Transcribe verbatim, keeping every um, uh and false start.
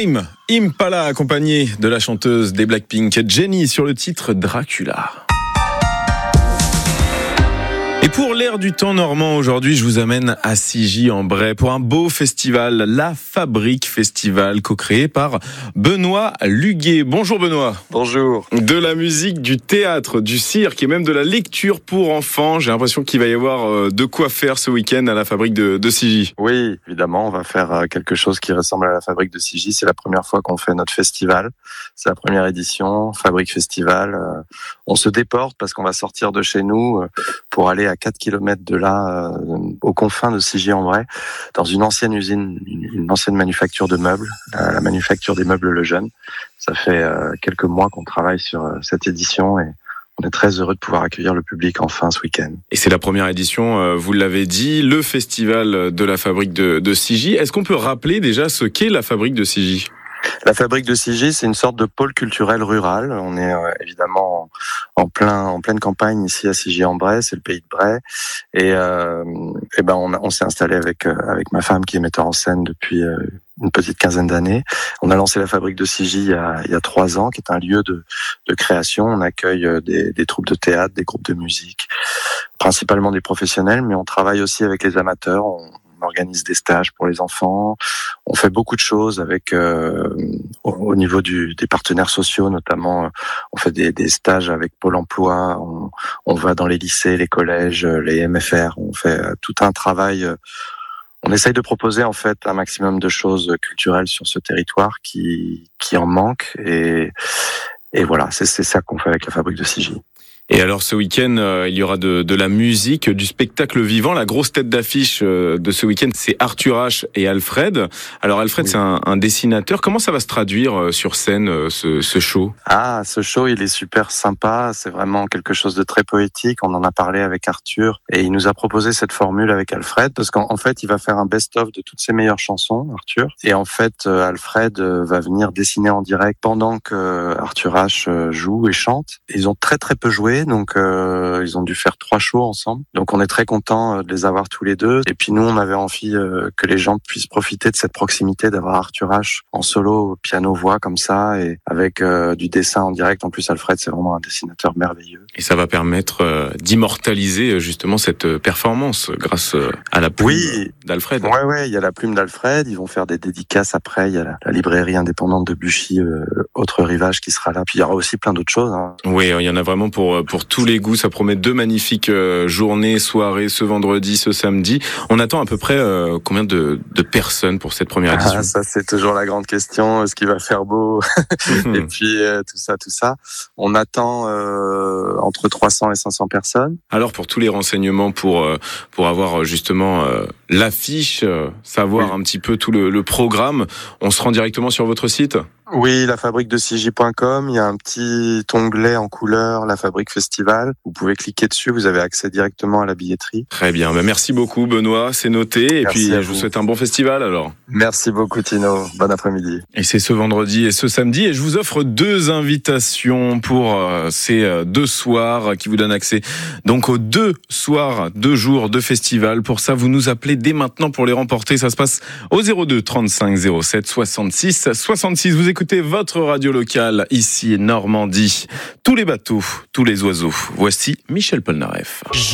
Tame Impala, accompagné de la chanteuse des Blackpink, Jennie, sur le titre Dracula. Et pour l'air du temps normand, aujourd'hui, je vous amène à Sigy-en-Bray pour un beau festival, la Fabrique Festival, co-créé par Benoît Luguet. Bonjour Benoît. Bonjour. De la musique, du théâtre, du cirque et même de la lecture pour enfants. J'ai l'impression qu'il va y avoir de quoi faire ce week-end à la Fabrique de, de Sigy. Oui, évidemment, on va faire quelque chose qui ressemble à la Fabrique de Sigy. C'est la première fois qu'on fait notre festival. C'est la première édition, Fabrique Festival. On se déporte parce qu'on va sortir de chez nous pour aller à quatre kilomètres de là, euh, aux confins de Sigy-en-Bray, dans une ancienne usine, une, une ancienne manufacture de meubles, euh, la manufacture des meubles Lejeune. Ça fait euh, quelques mois qu'on travaille sur euh, cette édition et on est très heureux de pouvoir accueillir le public enfin ce week-end. Et c'est la première édition, euh, vous l'avez dit, le festival de la Fabrique de, de Sigy. Est-ce qu'on peut rappeler déjà ce qu'est la Fabrique de Sigy ? La Fabrique de Sigy, c'est une sorte de pôle culturel rural. On est euh, évidemment en, en plein en pleine campagne ici à Sigy-en-Bray, c'est le pays de Bray. Et, euh, et ben on, on s'est installé avec euh, avec ma femme qui est metteur en scène depuis euh, une petite quinzaine d'années. On a lancé la Fabrique de Sigy il y a, il y a trois ans, qui est un lieu de, de création. On accueille des, des troupes de théâtre, des groupes de musique, principalement des professionnels, mais on travaille aussi avec les amateurs. On, On organise des stages pour les enfants. On fait beaucoup de choses avec euh, au, au niveau du, des partenaires sociaux, notamment. Euh, on fait des, des stages avec Pôle Emploi. On, on va dans les lycées, les collèges, les M F R. On fait euh, tout un travail. Euh, on essaye de proposer en fait un maximum de choses culturelles sur ce territoire qui qui en manque. Et, et voilà, c'est, c'est ça qu'on fait avec la Fabrique de Sigy. Et alors ce week-end, euh, il y aura de, de la musique, du spectacle vivant. La grosse tête d'affiche euh, de ce week-end, c'est Arthur H et Alfred. Alors Alfred, oui. c'est un, un dessinateur. Comment ça va se traduire euh, sur scène, euh, ce, ce show ? Ah, ce show, il est super sympa. C'est vraiment quelque chose de très poétique. On en a parlé avec Arthur et il nous a proposé cette formule avec Alfred parce qu'en en fait, il va faire un best-of de toutes ses meilleures chansons, Arthur. Et en fait, euh, Alfred euh, va venir dessiner en direct pendant que euh, Arthur H euh, joue et chante. Ils ont très très peu joué. Donc euh, ils ont dû faire trois shows ensemble. Donc on est très contents de les avoir tous les deux. Et puis nous on avait envie euh, que les gens puissent profiter de cette proximité, d'avoir Arthur H en solo, piano voix comme ça, et avec euh, du dessin en direct. En plus Alfred c'est vraiment un dessinateur merveilleux. Et ça va permettre euh, d'immortaliser justement cette performance grâce à la plume oui. d'Alfred. Ouais ouais, il y a la plume d'Alfred. Ils vont faire des dédicaces après. Il y a la, la librairie indépendante de Buchy, euh, Autre Rivage qui sera là. Puis il y aura aussi plein d'autres choses. Hein. Oui, il y en a vraiment pour pour tous les goûts. Ça promet deux magnifiques euh, journées, soirées, ce vendredi, ce samedi. On attend à peu près euh, combien de, de personnes pour cette première édition ? Ah, ça c'est toujours la grande question. Est-ce qu'il va faire beau ? Et puis euh, tout ça, tout ça. On attend euh, entre trois cents et cinq cents personnes. Alors pour tous les renseignements, pour euh, pour avoir justement euh, l'affiche, euh, savoir oui. un petit peu tout le, le programme, on se rend directement sur votre site ? Oui, la fabrique de sigy point com, il y a un petit onglet en couleur, la Fabrique Festival. Vous pouvez cliquer dessus, vous avez accès directement à la billetterie. Très bien, ben merci beaucoup Benoît, c'est noté. Et merci puis je vous. vous souhaite un bon festival alors. Merci beaucoup Tino, bon après-midi. Et c'est ce vendredi et ce samedi et je vous offre deux invitations pour euh, ces deux soirs qui vous donnent accès donc aux deux soirs, deux jours de festival. Pour ça, vous nous appelez dès maintenant pour les remporter. Ça se passe au zéro deux trente-cinq zéro sept soixante-six soixante-six. Vous écoutez votre radio locale ici Normandie. Tous les bateaux, tous les oiseaux. Voici Michel Polnareff.